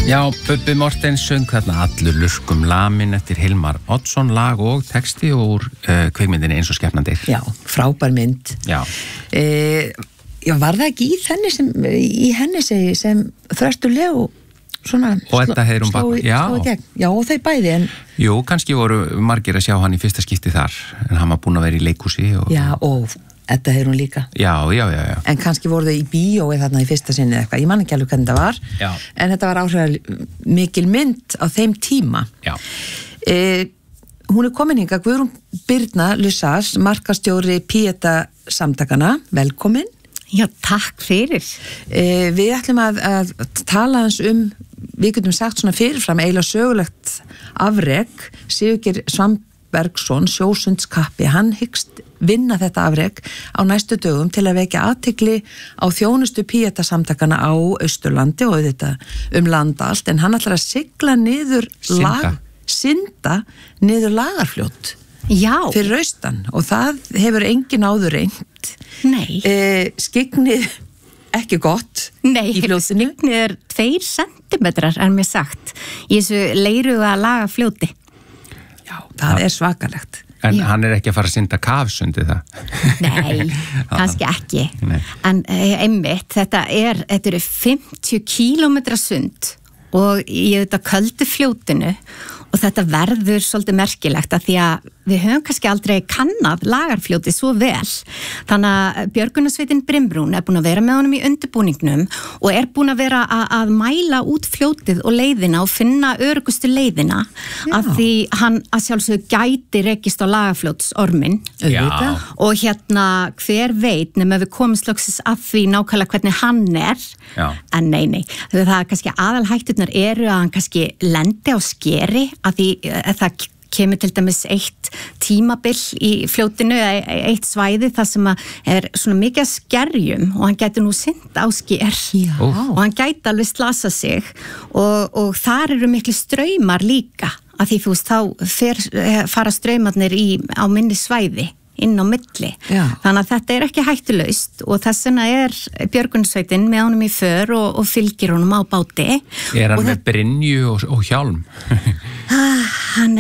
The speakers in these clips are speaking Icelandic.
Já, Bubbi Mortens söng þarna Allur lurkum lamin eftir Hilmar Oddsson, lag og texti úr kvikmyndinni Eins og skepnandir. Já, frábær mynd. Já. Já, var það ekki í henni sem Þröstur Leó svona og þetta Heiðrún Bakman. Já, og þau bæði en... Jú, kannski voru margir að sjá hann í fyrsta skipti þar, en hann var búinn að vera í leikhúsi og... Já, og þetta Heiðrún líka. Já. En kannski voru þau í bíói þarna í fyrsta sinni eða eitthvað, ég man ekki alveg hvernig það var. Já. En þetta var áhrifamikil mynd á þeim tíma. Já. Hún komin hingað, Guðrún Birna Lussas, markastjóri Pieta samtakana, velkomin. Já, takk fyrir. Við ætlum að tala hans við getum sagt svona fyrirfram eiginlega sögulegt afrek. Sigurgeir Svambergsson, sjósundskappi, hann hyggst vinna þetta afrek á næstu dögum til að vekja athygli á þjónustu Pieta samtakana á Austurlandi og þetta land allt, en hann ætlar að sigla niður synda niður Lagarfljót. Já. Fyrir austan og það hefur engin áður reynt. Nei. Skygnið ekki gott. Nei, skygnið er 2 sentimetrar er mér sagt í þessu leiruga Lagarfljóti. Já, það er svakalegt. En hann er ekki að fara að synda kafsundi það? Nei, kannski ekki. Nei. En einmitt, þetta eru 50 kílómetra sund og í þetta köldu fljótinu og þetta verður svolítið merkilegt að því að við höfum kannski aldrei kannað Lagarfljótið svo vel. Þannig að Björgunarsveitin Brimbrún búin að vera með honum í undirbúningnum og búin að vera að mæla út fljótið og leiðina og finna öruggustu leiðina að því hann að sjálfsögðu gæti rekist á Lagarfljótsormin. Og hver veit nema við komum slóksis að því nákvæmlega hvernig hann er. Já. En nei. Það er kannski aðalhætturnar að hann kannski lendi á skeri að því það kemur til dæmis eitt tímabil í fljótinu, eitt svæði þar sem svona mikið skerjum og hann gæti nú synt á sker. Já. Og hann gæti alveg slasa sig og þar eru miklu straumar líka að því þú veist þá fara straumarnir á minni svæði inn á milli. Já. Þannig að þetta ekki hættulaust og þess vegna Björgunarsveitin með honum í för og fylgir honum á báti. Hann með brynju og hjálm? Hann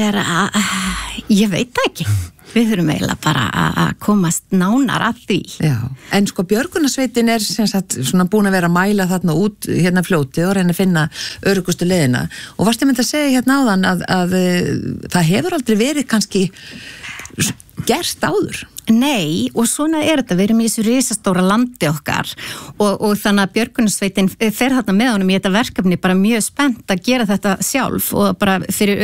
ég veit það ekki. Við þurfum eiginlega bara að komast nánar að því. Já, en sko Björgunarsveitin sem sagt svona búin að vera að mæla þarna út hérna fljótið og reyna að finna öruggustu leiðina og varstu mynd að segja hérna áðan að það hefur aldrei verið kannski gert áður. Nei, og svona þetta, við erum í þessu risastóra landi okkar og þannig að Björgunarsveitin fer þarna með honum í þetta verkefni bara mjög spennt að gera þetta sjálf og bara fyrir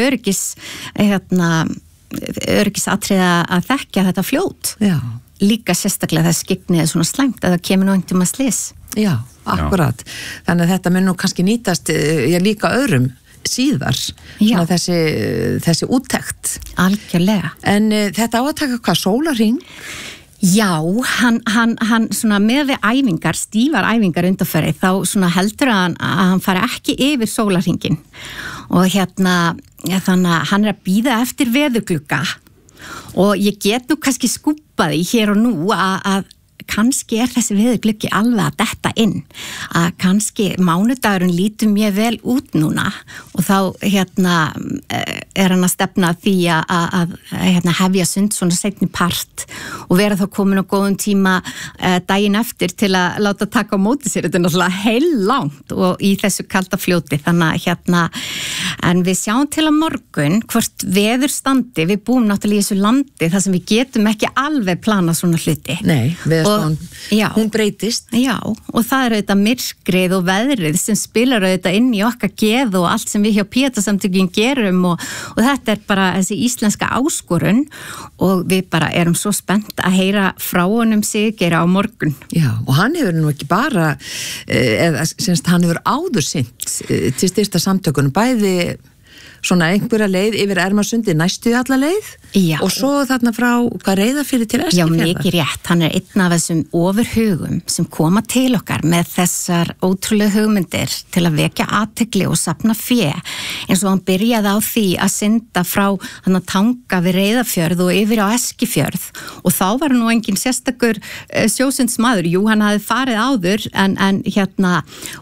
öryggisatriða að þekkja þetta fljót. Já. Líka sérstaklega það skygnið svona slæmt að það kemur nú einhvern tíma slys. Já, akkurat. Þannig að þetta mun nú kannski nýtast líka öðrum síðar, svona þessi úttekt. Algjörlega. En þetta á að taka hvað, sólarhring? Já, hann svona með við æfingar, stífar æfingar undanfarið, þá svona heldur að hann fari ekki yfir sólarhringin og þannig að hann að bíða eftir veðurglugga og ég get nú kannski skúpaði hér og nú að kannski þessi veðurgluggi alveg að detta inn að kannski mánudagurinn lítur mjög vel út núna og þá hann að stefna því að hefja sund svona seinni part og vera þá komin á góðum tíma daginn eftir til að láta taka á móti sér, þetta náttúrulega heil langt og í þessu kalda fljóti þannig að en við sjáum til að morgun hvort veður standi, við búum náttúrulega í þessu landi þar sem við getum ekki alveg planað svona hluti. Nei, hún breytist. Já, og það auðvitað myrkrið og veðrið sem spilar auðvitað inn í okkar geð og allt sem við hjá Pieta samtökin gerum og þetta bara þessi íslenska áskorun og við bara erum svo spennt að heyra frá honum Sigurgeira á morgun. Já, og hann hefur nú ekki bara hann hefur áður sinnt til styrsta samtökunum bæði svona einhverja leið yfir Ermarsundi næstu alla leið og svo þarna frá Reyðarfirði til Eskifjarðar. Já, mikið rétt. Hann einn af þessum ofurhugum sem koma til okkar með þessar ótrúlega hugmyndir til að vekja athygli og safna fé, eins og hann byrjaði á því að synda frá hann að Tanga við Reyðarfjörð og yfir á Eskifjörð og þá var nú engin sérstakur sjósundsmaður. Jú, hann hafði farið áður en hérna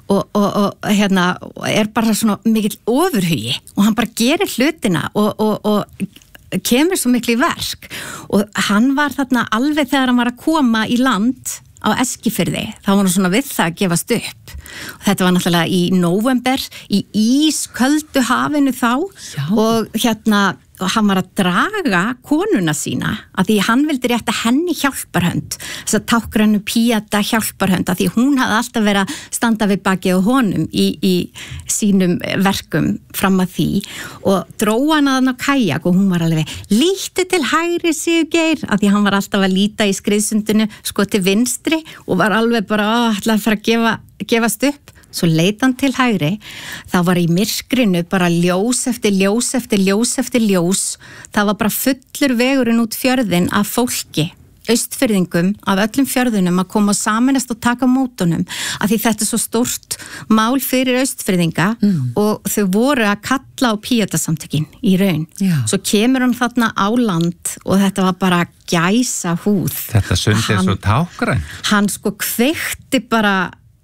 og hérna er bara svona mikill ofurhugi og hann bara gerir hlutina og kemur svo miklu í verk og hann var þarna alveg þegar hann var að koma í land á Eskifirði, þá var hann svona við það að gefast upp og þetta var náttúrulega í nóvember í ísköldu hafinu þá. Já. Og hérna og hann var að draga konuna sína að því hann vildi rétta henni hjálparhönd, þess að tákgrænu Píata hjálparhönd, að því hún hafði alltaf verið að standa við bakið á honum í sínum verkum fram að því og dróa hann á kajak og hún var alveg líttu til hægri Sigurgeir, að því hann var alltaf að líta í skriðsundinu sko til vinstri og var alveg bara ætlaði að fara að gefast upp. Svo leit hann til hægri, þá var í myrkrinu bara ljós eftir ljós eftir ljós eftir ljós, það var bara fullur vegurinn út fjörðin af fólki, austfirðingum af öllum fjörðunum að koma samanast og taka mótunum, af því þetta er svo stórt mál fyrir austfirðinga og þau voru að kalla á Píatasamtökin í raun. Já. Svo kemur hann þarna á land og þetta var bara gæsa húð. Þetta sundi svo tákgræn. Hann sko kveikti bara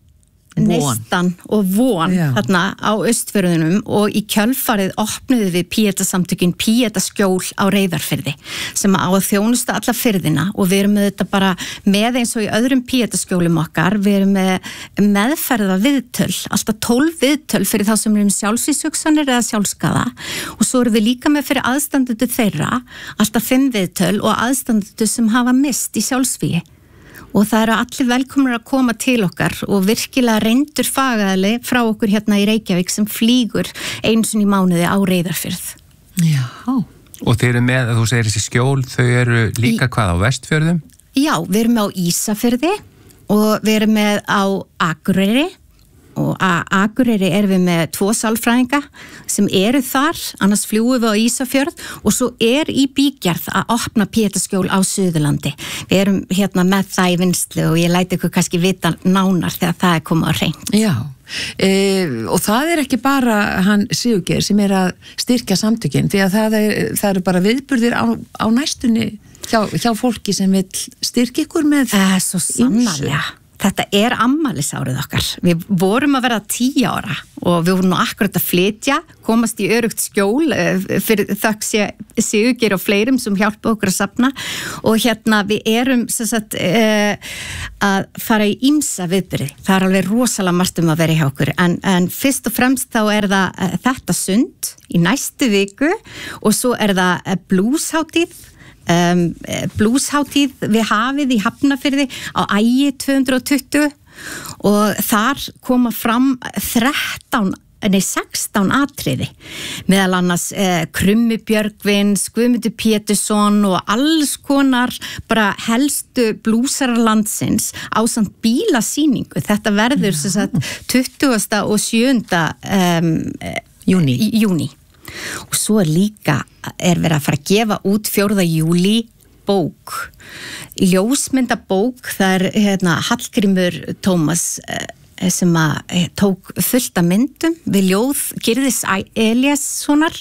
neistan og von þarna á Austfjörðunum og í kjölfarið opnuðu við Píatasamtökin Píataskjól á Reyðarfirði sem á að þjónusta alla firðina og við erum með þetta bara með eins og í öðrum Píataskjólum okkar, við erum með meðferða viðtöl, alltaf 12 viðtöl fyrir þá sem erum sjálfsvíshugsanir eða sjálfskaða og svo erum við líka með fyrir aðstandendur þeirra, alltaf 5 viðtöl og aðstandendur sem hafa mist í sjálfsvíi. Og það eru allir velkomnir að koma til okkar og virkilega reyndur fagaðali frá okkur hérna í Reykjavík sem flýgur einu sinni í mánuði á Reyðarfjörð. Já. Og þeir eru með, þú segir þessi skjól, þau eru líka hvað á Vestfjörðum? Já, við erum með á Ísafirði og við erum með á Akureyri og á Akureyri erum við með 2 sálfræðinga sem eru þar, annars fljúum við á Ísafjörð og svo er í bígerð að opna Píataskjól á Suðurlandi. Við erum hérna með það í vinnslu og ég læti ykkur kannski vita nánar þegar það er komið á hreint. Já, og það er ekki bara hann Sigurgeir sem er að styrkja samtökin því að það eru bara viðburðir á næstunni hjá fólki sem vil styrkja ykkur með svo sannarlega. Þetta er afmælisárið okkar. Við vorum að verða 10 ára og við vorum nú akkurat að flytja, komast í örugt skjól fyrir þökk Sigurgeir og fleirum sem hjálpa okkur að safna og hérna við erum sagt, að fara í ýmsa viðburði. Það er alveg rosalega margt að vera hjá okkur en fyrst og fremst þá er það þetta sund í næstu viku og svo er það blúshátíð. Blúshátíð við hafið í Hafnarfirði á Ægi 220 og þar koma fram 16 atriði meðal annars Krummi Björgvins, Guðmundur Pétursson og alls konar bara helstu blúsarar landsins ásamt bílasýningu. Þetta verður 20. og 7. júní. Og svo líka verið að fara að gefa út 4. júlí bók, ljósmyndabók, það er Hallgrímur Tómas sem tók fullt af myndum við ljóð Gyrðis Elíassonar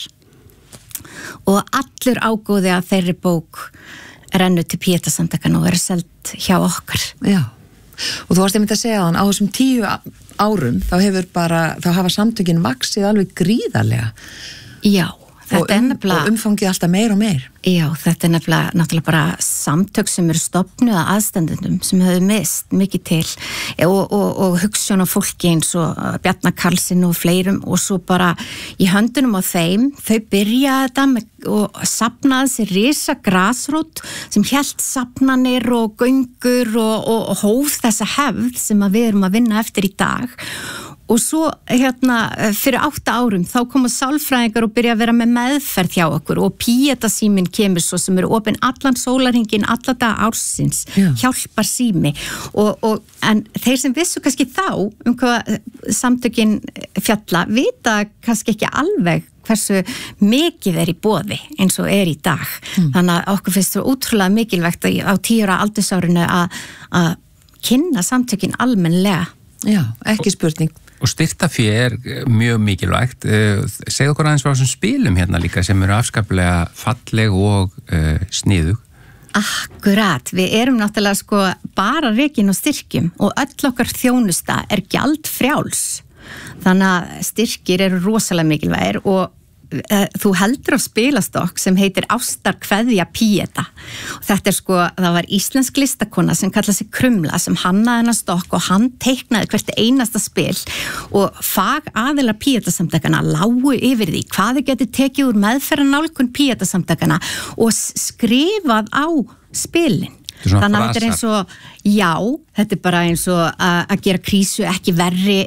og allur ágóði af þeirri bók rennu til Píatasamtakanna og verið selt hjá okkar. Já. Og þú varst einmitt að segja þann, á þessum 10 árum þá hafa samtökin vaxið alveg gríðarlega. Já, þetta er nefnilega... Og umfangið alltaf meir og meir. Já, þetta er náttúrulega bara samtök sem eru stofnuð að aðstandendum sem hefur mist mikið til og hugsjón á fólki eins og Bjarna Karlsson og fleirum og svo bara í höndunum á þeim, þau byrjaði þetta með og safnaði sér risa grasrót sem hélt safnanir og göngur og hóf þessa hefð sem við erum að vinna eftir í dag Og svo fyrir 8 árum þá koma sálfræðingar og byrja að vera með meðferð hjá okkur og Pieta-síminn kemur svo sem eru opinn allan sólarhringinn, alla daga ársins, hjálpar sími en þeir sem vissu kannski þá hvað samtökin fjalla vita kannski ekki alveg hversu mikið í boði eins og í dag. Þannig að okkur finnst það útrúlega mikilvægt á 10 ára aldursárinu að kynna samtökin almennlega. Já, ekki spurning. Og styrktafé mjög mikilvægt. Segðu okkur aðeins frá þessum spilum hérna líka sem eru afskaplega falleg og sniðug. Akkurat, við erum náttúrulega bara rekin og styrkjum og öll okkar þjónusta gjaldfrjáls. Þannig að styrkir eru rosalega mikilvægir og þú heldur á spilastokk sem heitir Ástarkveðja Pieta og þetta það var íslensk listakona sem kallaði sig Krumla sem hannaði hennar stokk og hann teiknaði hvert einasta spil og fagaðilar Pieta-samtakana lágu yfir því hvað þau geti tekið úr meðferðarnálgun Pieta-samtakana og skrifað á spilin. Þannig að þetta eins og, já, þetta bara eins og að gera krísu ekki verri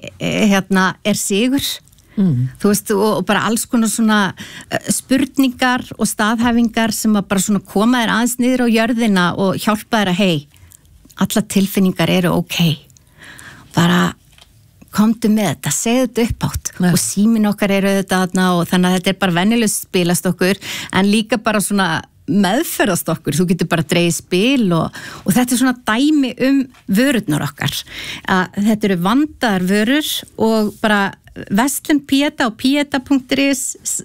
sigur. Þú veist, og bara alls konar svona spurningar og staðhæfingar sem að bara svona koma þér aðeins niður á jörðina og hjálpa þér að alla tilfinningar eru bara komdu með þetta, segðu þetta uppátt og símin okkar eru þetta og þannig að þetta bara venjuleg spilast okkur en líka bara svona meðferðast okkur, þú getur bara dreigið spil og þetta svona dæmi vörurnar okkar þetta eru vandaðar vörur og bara verslun Pieta og pieta.is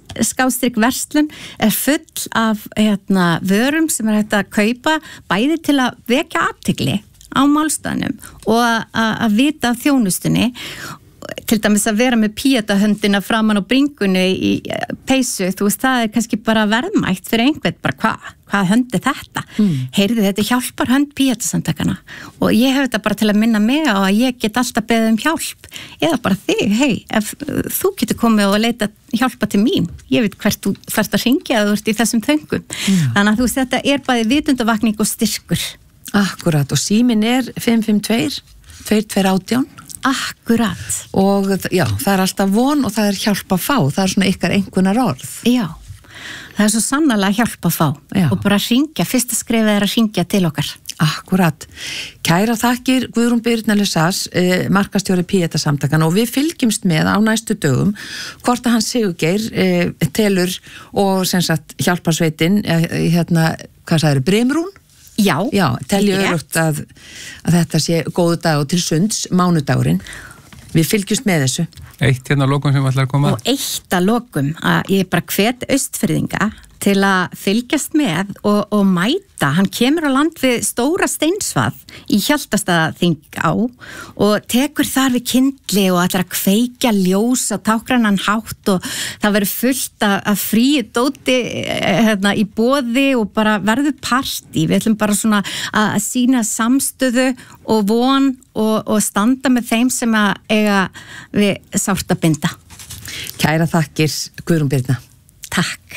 /verslun full af vörum sem hægt að kaupa bæði til að vekja athygli á málstaðnum og að vita af þjónustunni til dæmis að vera með Pieta-höndina framan á bringunni í peysu, þú veist, það kannski bara verðmætt fyrir einhvern, bara hvað hönd þetta? Heyrðu, þetta hjálpar hönd Pieta-samtakana og ég hef þetta bara til að minna mig á að ég get alltaf beðið hjálp eða bara þig, ef þú getur komið og leita hjálpa til mín, ég veit hvert þú þarft að hringja þú ert í þessum þöngum. Þannig að þú veist, þetta bæði vitundavakning og styrkur. Akkurat, og síminn 552 2218. Akkurat. Og já, það alltaf von og það hjálp að fá, það svona ykkar einhverjar orð. Já, það svo sannarlega hjálp að fá og bara hringja, fyrsta skrefið að hringja til okkar. Akkurat. Kæra þakkir Guðrún Birna Lesas, markastjóri Pieta-samtakana og við fylgjumst með á næstu dögum hvort að hann Sigurgeir telur og sem sagt hjálparsveitin, hvað sagðirðu, Brimrún? Já, telji örugt að þetta sé góðu dag og til sunds mánudagurinn. Við fylgjumst með þessu. Eitt að lokum sem ætlar að koma. Og eitt að lokum að ég bara hvet Austfirðinga til að fylgjast með og mæta. Hann kemur á land við Stóra Steinsvað í Hjaltastaðaþingá og tekur þar við kyndli og ætlar að kveikja ljós á tákgrannan hátt og það verður fullt af fríu dóti í boði og bara verður partí. Við ætlum bara svona að sýna samstöðu og von og standa með þeim sem að eiga við sárt að binda. Kæra þakkir Guðrún Birna. Takk.